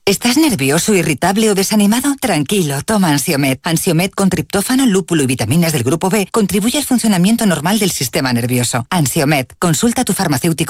¿Estás nervioso, irritable o desanimado? Tranquilo, toma Ansiomed. Ansiomed con triptófano, lúpulo y vitaminas del grupo B contribuye al funcionamiento normal del sistema nervioso. Ansiomed, consulta a tu farmacéutico